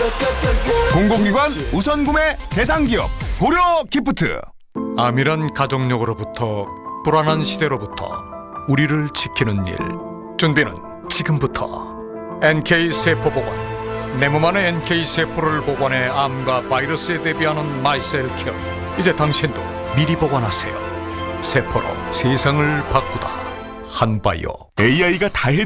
공공기관 우선 구매 대상 기업 고려 기프트. 암이란 가족력으로부터 불안한 시대로부터 우리를 지키는 일. 준비는 지금부터. NK세포보관. 내 몸 안에 NK세포를 보관해 암과 바이러스에 대비하는 마이셀케어. 이제 당신도 미리 보관하세요. 세포로 세상을 바꾸다. 한바이오. AI가 다 해줘.